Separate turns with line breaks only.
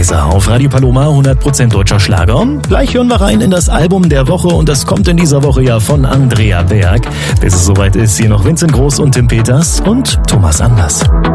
Kaiser auf Radio Paloma, 100% deutscher Schlager. Gleich hören wir rein in das Album der Woche und das kommt in dieser Woche ja von Andrea Berg. Bis es soweit ist, hier noch Vincent Groß und Tim Peters und Thomas Anders.